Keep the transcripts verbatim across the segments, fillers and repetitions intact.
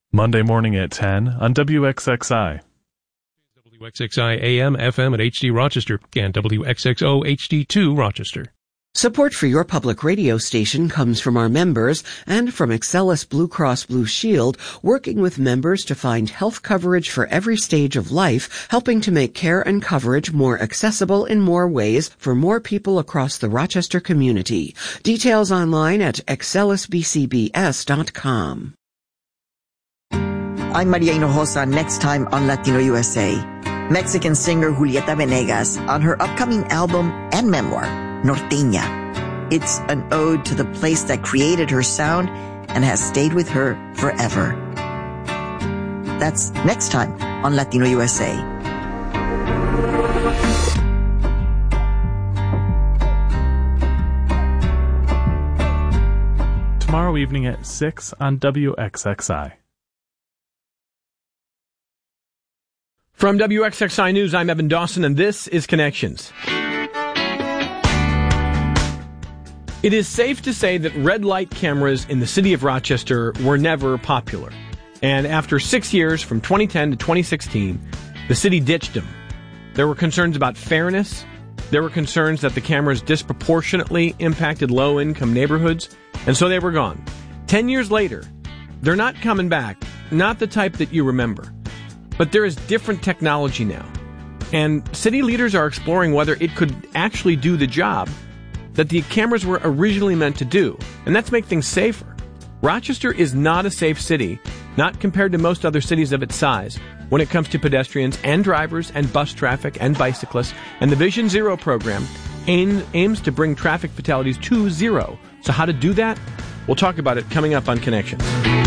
Monday morning at ten on W X X I. W X X I A M, F M at H D Rochester and W X X O H D two Rochester. Support for your public radio station comes from our members and from Excellus Blue Cross Blue Shield, working with members to find health coverage for every stage of life, helping to make care and coverage more accessible in more ways for more people across the Rochester community. Details online at excellus b c b s dot com. I'm Maria Hinojosa, next time on Latino U S A. Mexican singer Julieta Venegas on her upcoming album and memoir, Norteña. It's an ode to the place that created her sound and has stayed with her forever. That's next time on Latino U S A. Tomorrow evening at six on W X X I. From W X X I News, I'm Evan Dawson, and this is Connections. It is safe to say that red light cameras in the city of Rochester were never popular. And after six years, from twenty ten to twenty sixteen, the city ditched them. There were concerns about fairness. There were concerns that the cameras disproportionately impacted low-income neighborhoods, and so they were gone. Ten years later, they're not coming back, not the type that you remember. But there is different technology now, and city leaders are exploring whether it could actually do the job that the cameras were originally meant to do, and that's make things safer. Rochester is not a safe city, not compared to most other cities of its size, when it comes to pedestrians and drivers and bus traffic and bicyclists, and the Vision Zero program aim, aims to bring traffic fatalities to zero. So how to do that? We'll talk about it coming up on Connections.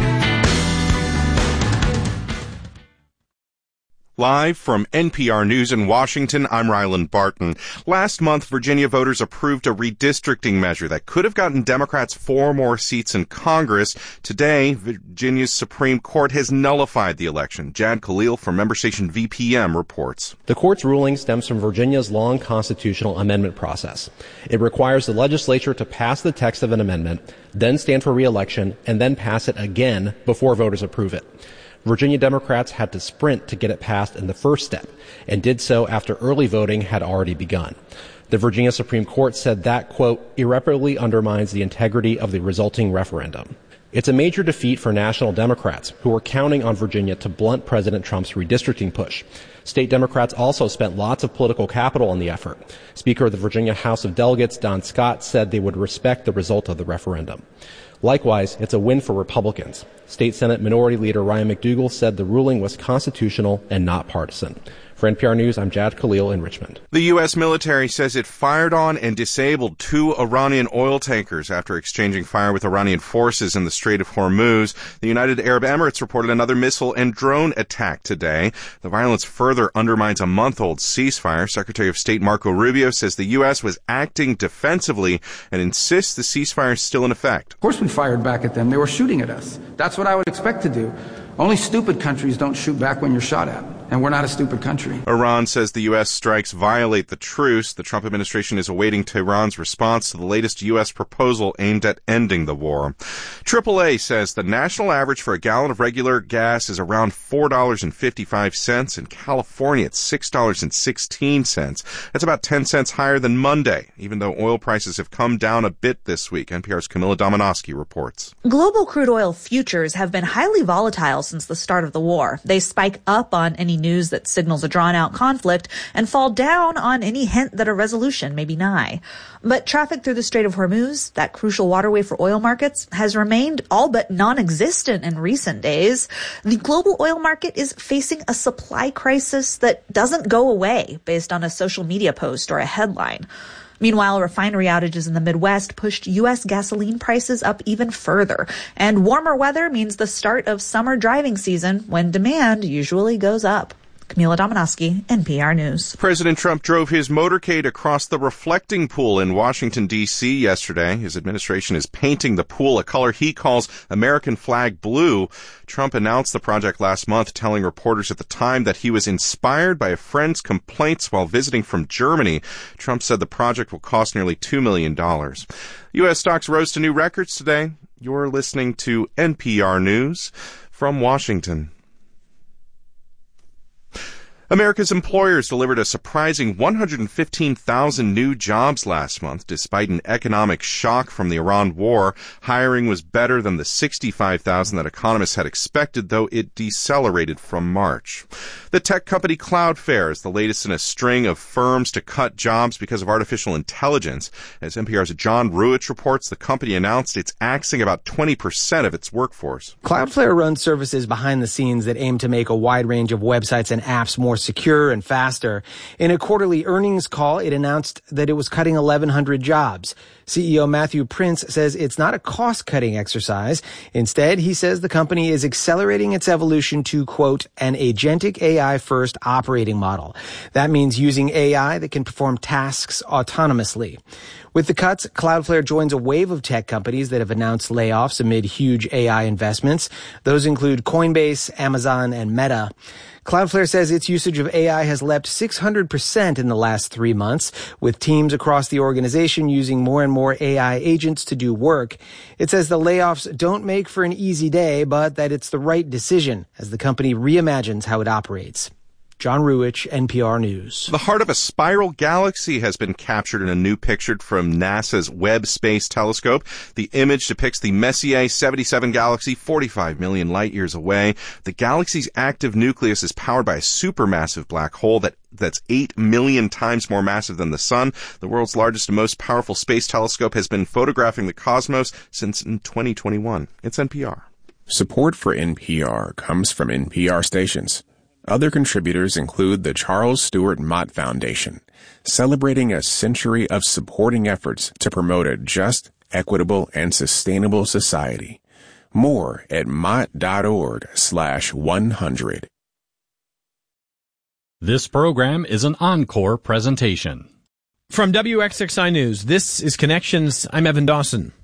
Live from N P R News in Washington, I'm Ryland Barton. Last month, Virginia voters approved a redistricting measure that could have gotten Democrats four more seats in Congress. Today, Virginia's Supreme Court has nullified the election. Jad Khalil from member station V P M reports. The court's ruling stems from Virginia's long constitutional amendment process. It requires the legislature to pass the text of an amendment, then stand for re-election, and then pass it again before voters approve it. Virginia Democrats had to sprint to get it passed in the first step, and did so after early voting had already begun. The Virginia Supreme Court said that, quote, irreparably undermines the integrity of the resulting referendum. It's a major defeat for national Democrats, who were counting on Virginia to blunt President Trump's redistricting push. State Democrats also spent lots of political capital on the effort. Speaker of the Virginia House of Delegates, Don Scott, said they would respect the result of the referendum. Likewise, it's a win for Republicans. State Senate Minority Leader Ryan McDougal said the ruling was constitutional and not partisan. For N P R News, I'm Jad Khalil in Richmond. The U S military says it fired on and disabled two Iranian oil tankers after exchanging fire with Iranian forces in the Strait of Hormuz. The United Arab Emirates reported another missile and drone attack today. The violence further undermines a month-old ceasefire. Secretary of State Marco Rubio says the U S was acting defensively and insists the ceasefire is still in effect. Of course we fired back at them. They were shooting at us. That's what I would expect to do. Only stupid countries don't shoot back when you're shot at. And we're not a stupid country. Iran says the U S strikes violate the truce. The Trump administration is awaiting Tehran's response to the latest U S proposal aimed at ending the war. triple A says the national average for a gallon of regular gas is around four dollars and fifty-five cents. In California, it's six dollars and sixteen cents. That's about ten cents higher than Monday, even though oil prices have come down a bit this week. N P R's Camila Domonoski reports. Global crude oil futures have been highly volatile since the start of the war. They spike up on any news that signals a drawn-out conflict and fall down on any hint that a resolution may be nigh. But traffic through the Strait of Hormuz, that crucial waterway for oil markets, has remained all but non-existent in recent days. The global oil market is facing a supply crisis that doesn't go away based on a social media post or a headline. Meanwhile, refinery outages in the Midwest pushed U S gasoline prices up even further. And warmer weather means the start of summer driving season when demand usually goes up. Camila Domonoski, N P R News. President Trump drove his motorcade across the reflecting pool in Washington, D C yesterday. His administration is painting the pool a color he calls American flag blue. Trump announced the project last month, telling reporters at the time that he was inspired by a friend's complaints while visiting from Germany. Trump said the project will cost nearly two million dollars. U S stocks rose to new records today. You're listening to N P R News. From Washington. America's employers delivered a surprising one hundred fifteen thousand new jobs last month, despite an economic shock from the Iran war. Hiring was better than the sixty-five thousand that economists had expected, though it decelerated from March. The tech company Cloudflare is the latest in a string of firms to cut jobs because of artificial intelligence. As N P R's John Ruich reports, the company announced it's axing about twenty percent of its workforce. Cloudflare runs services behind the scenes that aim to make a wide range of websites and apps more secure and faster. In a quarterly earnings call, it announced that it was cutting eleven hundred jobs. C E O Matthew Prince says it's not a cost-cutting exercise. Instead, he says the company is accelerating its evolution to, quote, an agentic A I-first operating model. That means using A I that can perform tasks autonomously. With the cuts, Cloudflare joins a wave of tech companies that have announced layoffs amid huge A I investments. Those include Coinbase, Amazon, and Meta. Cloudflare says its usage of A I has leapt six hundred percent in the last three months, with teams across the organization using more and more A I agents to do work. It says the layoffs don't make for an easy day, but that it's the right decision as the company reimagines how it operates. John Ruich, N P R News. The heart of a spiral galaxy has been captured in a new picture from NASA's Webb Space Telescope. The image depicts the Messier seventy-seven galaxy, forty-five million light-years away. The galaxy's active nucleus is powered by a supermassive black hole that that's eight million times more massive than the Sun. The world's largest and most powerful space telescope has been photographing the cosmos since twenty twenty-one. It's N P R. Support for N P R comes from N P R stations. Other contributors include the Charles Stewart Mott Foundation, celebrating a century of supporting efforts to promote a just, equitable, and sustainable society. More at mott.org slash 100. This program is an encore presentation. From W X X I News, this is Connections. I'm Evan Dawson.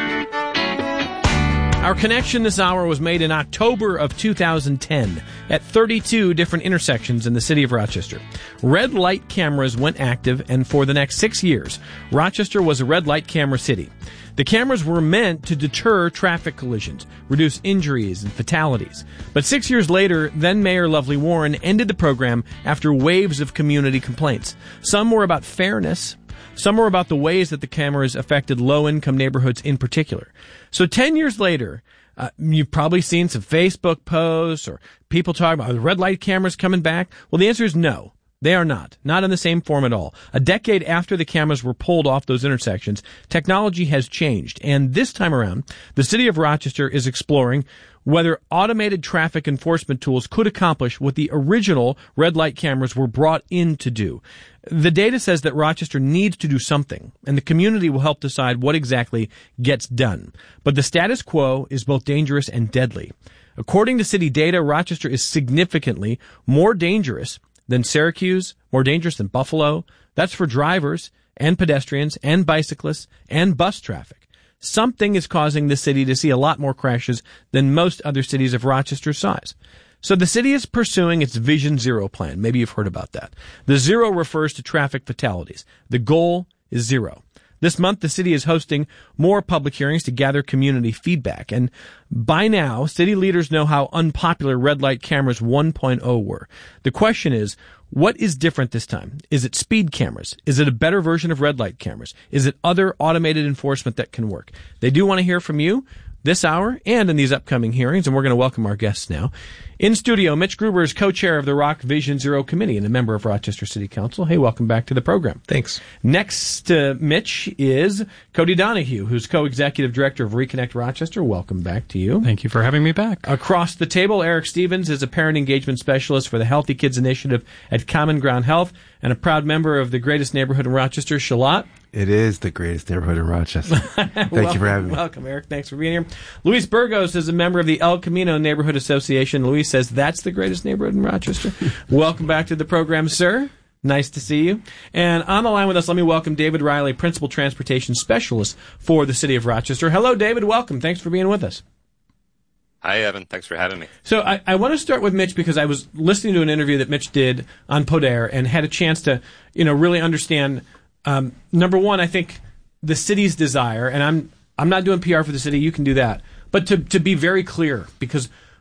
Our connection this hour was made in October of two thousand ten at thirty-two different intersections in the city of Rochester. Red light cameras went active, and for the next six years, Rochester was a red light camera city. The cameras were meant to deter traffic collisions, reduce injuries and fatalities. But six years later, then Mayor Lovely Warren ended the program after waves of community complaints. Some were about fairness. Some were about the ways that the cameras affected low-income neighborhoods in particular. So ten years later, uh, you've probably seen some Facebook posts or people talking about, are the red light cameras coming back? Well, the answer is no. They are not. Not in the same form at all. A decade after the cameras were pulled off those intersections, technology has changed. And this time around, the city of Rochester is exploring whether automated traffic enforcement tools could accomplish what the original red light cameras were brought in to do. The data says that Rochester needs to do something, and the community will help decide what exactly gets done. But the status quo is both dangerous and deadly. According to city data, Rochester is significantly more dangerous than Syracuse, more dangerous than Buffalo. That's for drivers and pedestrians and bicyclists and bus traffic. Something is causing the city to see a lot more crashes than most other cities of Rochester's size. So the city is pursuing its Vision Zero plan. Maybe you've heard about that. The zero refers to traffic fatalities. The goal is zero. This month, the city is hosting more public hearings to gather community feedback. And by now, city leaders know how unpopular red light cameras one point oh were. The question is, what is different this time? Is it speed cameras? Is it a better version of red light cameras? Is it other automated enforcement that can work? They do want to hear from you this hour and in these upcoming hearings, and we're going to welcome our guests now. In studio, Mitch Gruber is co-chair of the Rock Vision Zero Committee and a member of Rochester City Council. Hey, welcome back to the program. Thanks. Next to Mitch is Cody Donahue, who's co-executive director of Reconnect Rochester. Welcome back to you. Thank you for having me back. Across the table, Eric Stevens is a parent engagement specialist for the Healthy Kids Initiative at Common Ground Health and a proud member of the greatest neighborhood in Rochester, Shalott. It is the greatest neighborhood in Rochester. Thank welcome, you for having me. Welcome, Eric. Thanks for being here. Luis Burgos is a member of the El Camino Neighborhood Association. Luis says that's the greatest neighborhood in Rochester. Welcome back to the program, sir. Nice to see you. And on the line with us, let me welcome David Riley, Principal Transportation Specialist for the City of Rochester. Hello, David. Welcome. Thanks for being with us. Hi, Evan. Thanks for having me. So I, I want to start with Mitch because I was listening to an interview that Mitch did on Poder and had a chance to, you know, really understand, um, number one, I think the city's desire, and I'm I'm not doing P R for the city, you can do that, but to, to be very clear, because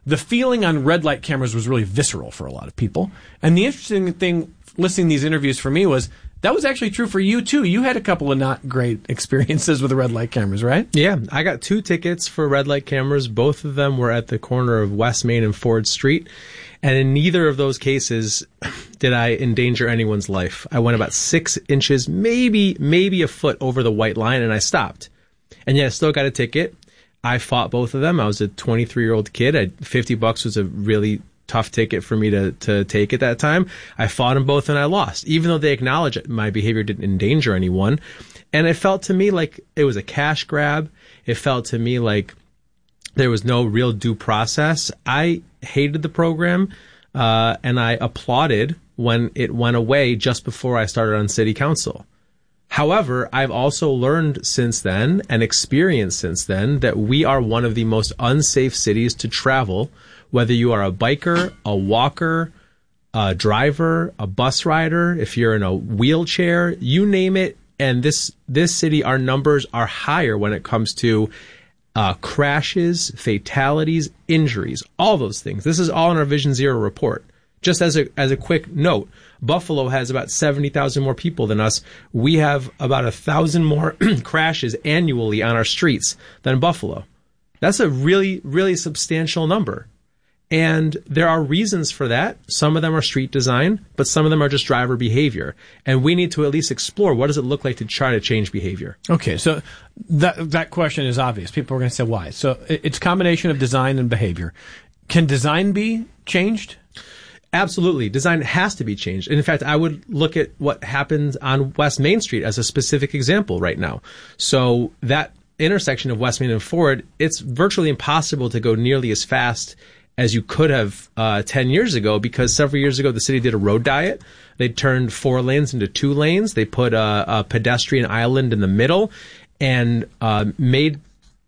the feeling on red light cameras was really visceral for a lot of people. And the interesting thing listening to these interviews for me was that was actually true for you, too. You had a couple of not great experiences with the red light cameras, right? Yeah, I got two tickets for red light cameras. Both of them were at the corner of West Main and Ford Street. And in neither of those cases did I endanger anyone's life. I went about six inches, maybe, maybe a foot over the white line, and I stopped. And yet I still got a ticket. I fought both of them. I was a twenty-three-year-old kid. I, fifty bucks was a really tough ticket for me to, to take at that time. I fought them both and I lost, even though they acknowledged my behavior didn't endanger anyone. And it felt to me like it was a cash grab. It felt to me like there was no real due process. I hated the program, uh, and I applauded when it went away just before I started on city council. However, I've also learned since then and experienced since then that we are one of the most unsafe cities to travel, whether you are a biker, a walker, a driver, a bus rider, if you're in a wheelchair, you name it. And this, this city, our numbers are higher when it comes to uh, crashes, fatalities, injuries, all those things. This is all in our Vision Zero report. Just as a as a quick note, Buffalo has about seventy thousand more people than us. We have about a thousand more crashes annually on our streets than Buffalo. That's a really, really substantial number. And there are reasons for that. Some of them are street design, but some of them are just driver behavior. And we need to at least explore what does it look like to try to change behavior. Okay, so that that question is obvious. People are going to say why. So it's a combination of design and behavior. Can design be changed? Absolutely. Design has to be changed. And in fact, I would look at what happens on West Main Street as a specific example right now. So that intersection of West Main and Ford, it's virtually impossible to go nearly as fast as you could have uh, ten years ago, because several years ago the city did a road diet. They turned four lanes into two lanes. They put a, a pedestrian island in the middle and uh, made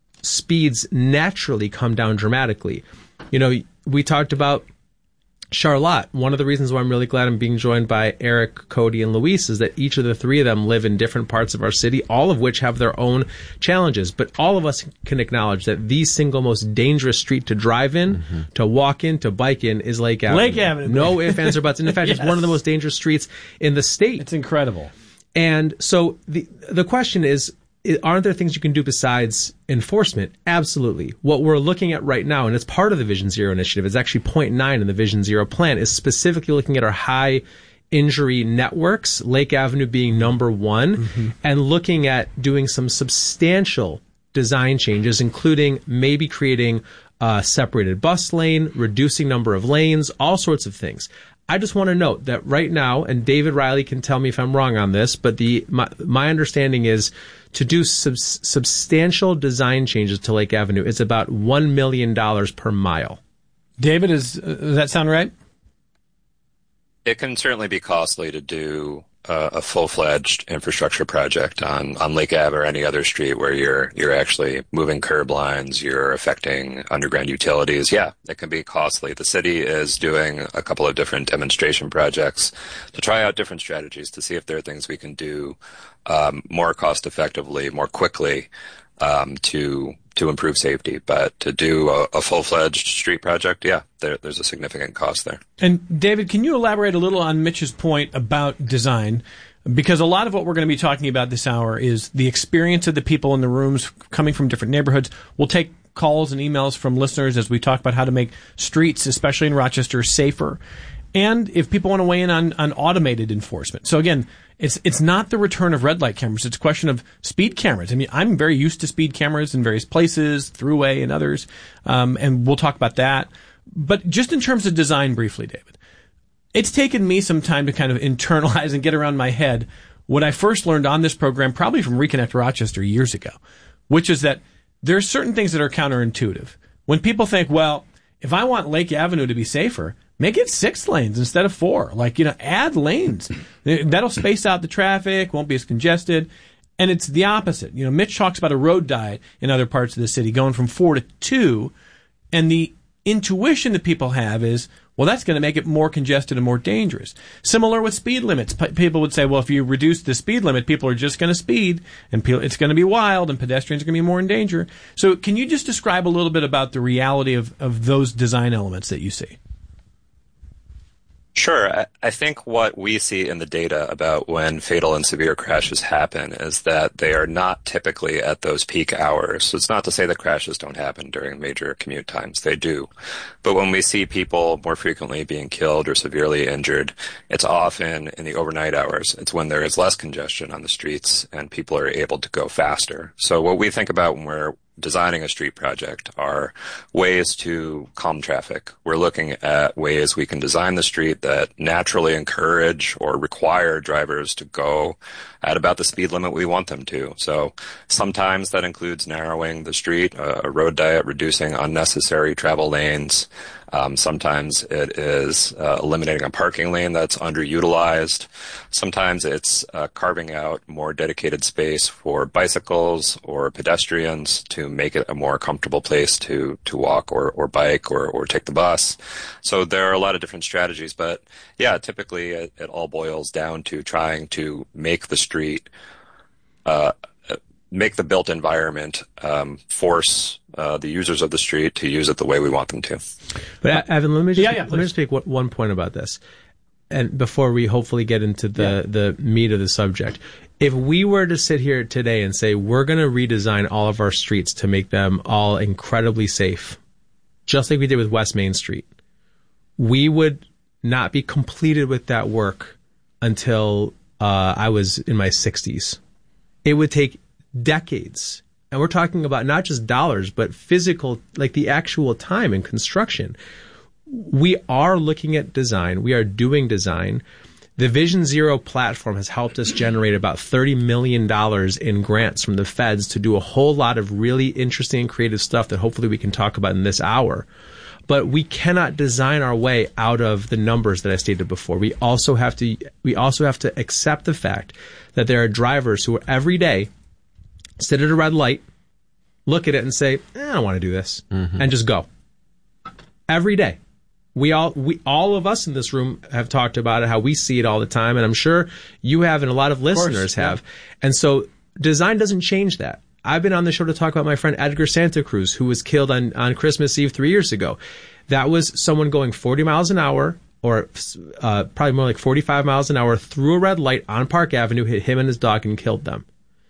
speeds naturally come down dramatically. You know, we talked about Charlotte. One of the reasons why I'm really glad I'm being joined by Eric, Cody, and Luis is that each of the three of them live in different parts of our city, all of which have their own challenges. But all of us can acknowledge that the single most dangerous street to drive in, mm-hmm. to walk in, to bike in is Lake Avenue. Lake Avenue. No ifs, ands, or buts. And in fact, yes. It's one of the most dangerous streets in the state. It's incredible. And so the the question is, aren't there things you can do besides enforcement? Absolutely. What we're looking at right now, and it's part of the Vision Zero initiative, it's actually point nine in the Vision Zero plan, is specifically looking at our high injury networks, Lake Avenue being number one, mm-hmm. and looking at doing some substantial design changes, including maybe creating a separated bus lane, reducing number of lanes, all sorts of things. I just want to note that right now, and David Riley can tell me if I'm wrong on this, but the my, my understanding is to do sub- substantial design changes to Lake Avenue, it's about one million dollars per mile. David, is, uh, does that sound right? It can certainly be costly to do uh, a full-fledged infrastructure project on, on Lake Ave or any other street where you're you're actually moving curb lines, you're affecting underground utilities. Yeah, it can be costly. The city is doing a couple of different demonstration projects to try out different strategies to see if there are things we can do um, more cost-effectively, more quickly um, to to improve safety. But to do a, a full-fledged street project, yeah, there, there's a significant cost there. And David, can you elaborate a little on Mitch's point about design? Because a lot of what we're going to be talking about this hour is the experience of the people in the rooms coming from different neighborhoods. We'll take calls and emails from listeners as we talk about how to make streets, especially in Rochester, safer. And if people want to weigh in on, on automated enforcement. So again, it's it's not the return of red light cameras. It's a question of speed cameras. I mean, I'm very used to speed cameras in various places, Thruway and others, um, and we'll talk about that. But just in terms of design briefly, David, it's taken me some time to kind of internalize and get around my head what I first learned on this program, probably from Reconnect Rochester years ago, which is that there are certain things that are counterintuitive. When people think, well, if I want Lake Avenue to be safer, make it six lanes instead of four. Like, you know, add lanes. That'll space out the traffic, won't be as congested. And it's the opposite. You know, Mitch talks about a road diet in other parts of the city, going from four to two. And the intuition that people have is, well, that's going to make it more congested and more dangerous. Similar with speed limits. P- people would say, well, if you reduce the speed limit, people are just going to speed, and pe- it's going to be wild, and pedestrians are going to be more in danger. So can you just describe a little bit about the reality of, of those design elements that you see? Sure. I, I think what we see in the data about when fatal and severe crashes happen is that they are not typically at those peak hours. So it's not to say that crashes don't happen during major commute times. They do. But when we see people more frequently being killed or severely injured, it's often in the overnight hours. It's when there is less congestion on the streets and people are able to go faster. So what we think about when we're designing a street project are ways to calm traffic. We're looking at ways we can design the street that naturally encourage or require drivers to go at about the speed limit we want them to. So sometimes that includes narrowing the street, uh, a road diet, reducing unnecessary travel lanes. Um, sometimes it is uh, eliminating a parking lane that's underutilized. Sometimes it's uh, carving out more dedicated space for bicycles or pedestrians to make it a more comfortable place to, to walk or, or bike or, or take the bus. So there are a lot of different strategies, but yeah, typically it, it all boils down to trying to make the street, uh, make the built environment um, force uh, the users of the street to use it the way we want them to. But Evan, let me just yeah, yeah, let me just make one, one point about this, and before we hopefully get into the yeah. the meat of the subject. If we were to sit here today and say we're going to redesign all of our streets to make them all incredibly safe, just like we did with West Main Street, we would not be completed with that work until uh, I was in my sixties. It would take decades. And we're talking about not just dollars, but physical, like the actual time in construction. We are looking at design. We are doing design. The Vision Zero platform has helped us generate about thirty million dollars in grants from the feds to do a whole lot of really interesting and creative stuff that hopefully we can talk about in this hour. But we cannot design our way out of the numbers that I stated before. We also have to, we also have to accept the fact that there are drivers who are every day sit at a red light, look at it and say, eh, I don't want to do this, mm-hmm. and just go. Every day. We all, we, all of us in this room have talked about it, how we see it all the time, and I'm sure you have and a lot of listeners of course, have. Yeah. And so design doesn't change that. I've been on the show to talk about my friend Edgar Santa Cruz, who was killed on, on Christmas Eve three years ago. That was someone going forty miles an hour, or uh, probably more like forty-five miles an hour, through a red light on Park Avenue, hit him and his dog and killed them.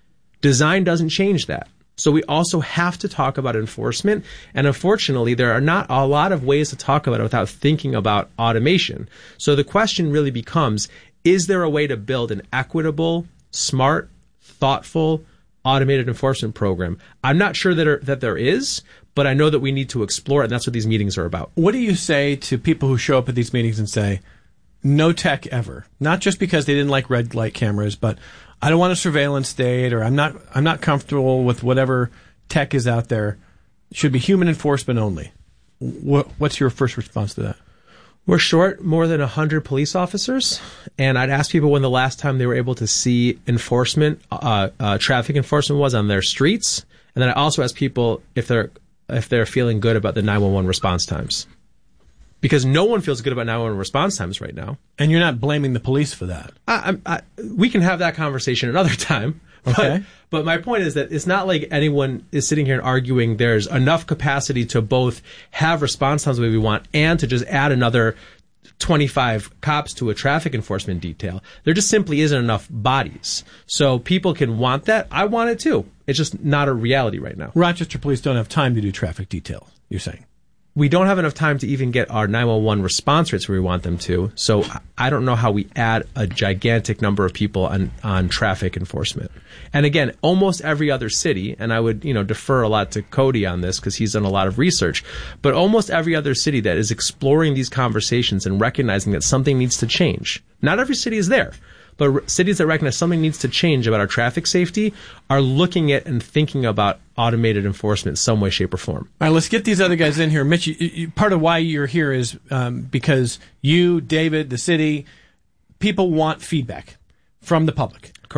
Design doesn't change that. So we also have to talk about enforcement. And unfortunately, there are not a lot of ways to talk about it without thinking about automation. So the question really becomes, is there a way to build an equitable, smart, thoughtful, automated enforcement program? I'm not sure that, are, that there is, but I know that we need to explore it, and that's what these meetings are about. What do you say to people who show up at these meetings and say, no tech ever? Not just because they didn't like red light cameras, but I don't want a surveillance state, or I'm not I'm not comfortable with whatever tech is out there. It should be human enforcement only. What, what's your first response to that? We're short more than one hundred police officers, and I'd ask people when the last time they were able to see enforcement, uh, uh, traffic enforcement was on their streets, and then I also ask people if they're if they're feeling good about the nine one one response times. Because no one feels good about nine one one response times right now. And you're not blaming the police for that. I, I, I, we can have that conversation another time. Okay. But, but my point is that it's not like anyone is sitting here and arguing there's enough capacity to both have response times the way we want and to just add another twenty-five cops to a traffic enforcement detail. There just simply isn't enough bodies. So people can want that. I want it too. It's just not a reality right now. Rochester police don't have time to do traffic detail, you're saying? We don't have enough time to even get our nine one one response rates where we want them to. So I don't know how we add a gigantic number of people on, on traffic enforcement. And again, almost every other city, and I would, you know, defer a lot to Cody on this because he's done a lot of research, but almost every other city that is exploring these conversations and recognizing that something needs to change. Not every city is there. But cities that recognize something needs to change about our traffic safety are looking at and thinking about automated enforcement in some way, shape, or form. All right, let's get these other guys in here. Mitch, you, you, part of why you're here is um, because you, David, the city, people want feedback from the public. Correct.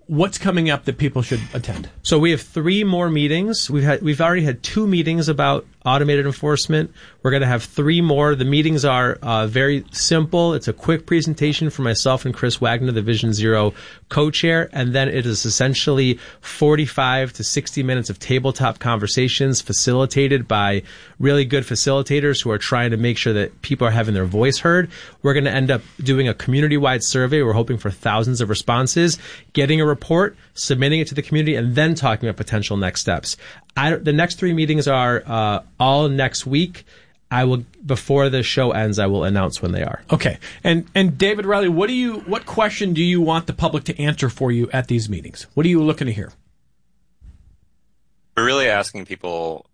what's coming up that people should attend? So we have three more meetings. We've had we've already had two meetings about automated enforcement. We're going to have three more. The meetings are uh, very simple. It's a quick presentation from myself and Chris Wagner, the Vision Zero co-chair, and then it is essentially forty-five to sixty minutes of tabletop conversations facilitated by really good facilitators who are trying to make sure that people are having their voice heard. We're going to end up doing a community-wide survey. We're hoping for thousands of responses, getting a report, submitting it to the community, and then talking about potential next steps. I, the next three meetings are uh, all next week. I will, before the show ends, I will announce when they are. Okay. And and David Riley, what do you what question do you want the public to answer for you at these meetings? What are you looking to hear? We're really asking people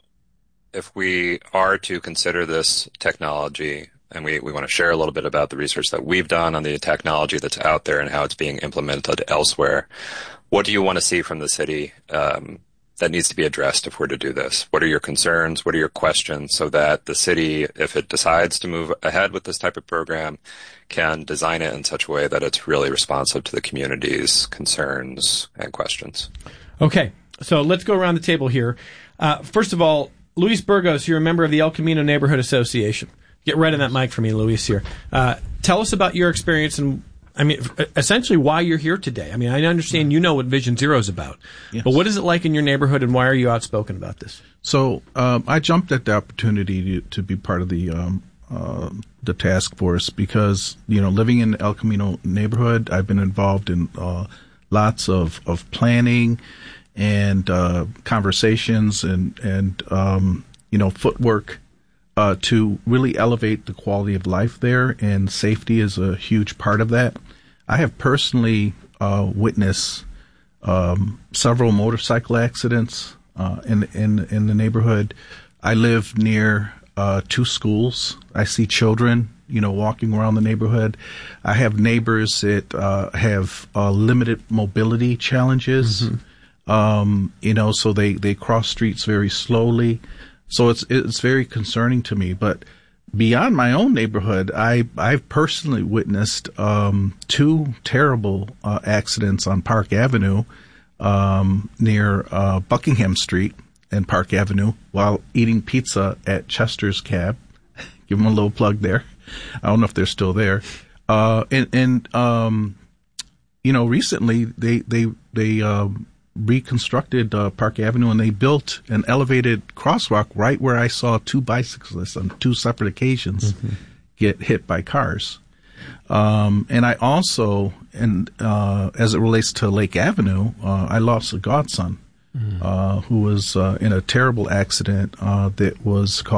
if we are to consider this technology, and we, we want to share a little bit about the research that we've done on the technology that's out there and how it's being implemented elsewhere. What do you want to see from the city um, that needs to be addressed if we're to do this? What are your concerns? What are your questions, so that the city, if it decides to move ahead with this type of program, can design it in such a way that it's really responsive to the community's concerns and questions? Okay, so let's go around the table here. Uh, first of all, Luis Burgos, you're a member of the El Camino Neighborhood Association. Get right in that mic for me, Luis, here. Uh, tell us about your experience and, I mean, essentially why you're here today. I mean, I understand you know what Vision Zero is about, yes. But what is it like in your neighborhood, and why are you outspoken about this? So um, I jumped at the opportunity to, to be part of the um, uh, the task force because, you know, living in the El Camino neighborhood, I've been involved in uh, lots of, of planning and uh, conversations and, and um, you know, footwork Uh, to really elevate the quality of life there, and safety is a huge part of that. I have personally uh, witnessed um, several motorcycle accidents uh, in in in the neighborhood. I live near uh, two schools. I see children, you know, walking around the neighborhood. I have neighbors that uh, have uh, limited mobility challenges. Mm-hmm. Um, you know, so they they cross streets very slowly. So it's it's very concerning to me. But beyond my own neighborhood, I I've personally witnessed um, two terrible uh, accidents on Park Avenue um, near uh, Buckingham Street and Park Avenue while eating pizza at Chester's Cab. Give them a little plug there. I don't know if they're still there. Uh, and and um, you know, recently they they they. Um, reconstructed uh, Park Avenue, and they built an elevated crosswalk right where I saw two bicyclists on two separate occasions mm-hmm. get hit by cars. Um, and I also, and uh, as it relates to Lake Avenue, uh, I lost a godson mm. uh, who was uh, in a terrible accident uh, that was caused